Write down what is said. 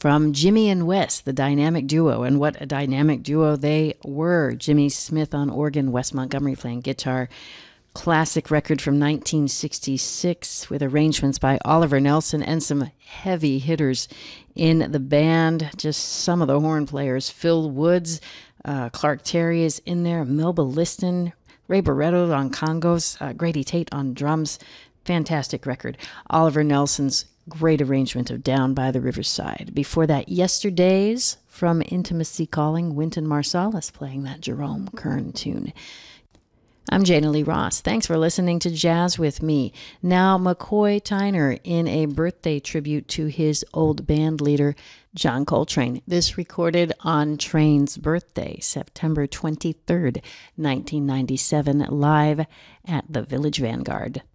from Jimmy and Wes, the dynamic duo, and what a dynamic duo they were. Jimmy Smith on organ, Wes Montgomery playing guitar. Classic record from 1966 with arrangements by Oliver Nelson and some heavy hitters in the band. Just some of the horn players. Phil Woods, Clark Terry is in there, Melba Liston, Ray Barretto on congos, Grady Tate on drums. Fantastic record. Oliver Nelson's great arrangement of Down by the Riverside. Before that, Yesterdays from Intimacy Calling, Wynton Marsalis playing that Jerome Kern tune. I'm Jana Lee Ross. Thanks for listening to Jazz with me. Now, McCoy Tyner in a birthday tribute to his old band leader, John Coltrane. This recorded on Train's birthday, September 23rd, 1997, live at the Village Vanguard.